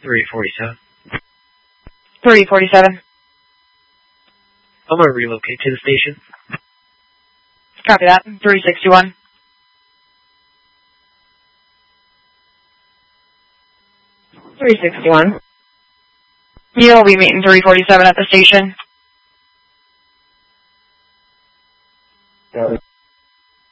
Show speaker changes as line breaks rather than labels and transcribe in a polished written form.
347.
347.
I'm going to relocate to the station.
Copy that. 361. 361. You'll be meeting 347 at the station.
Got it.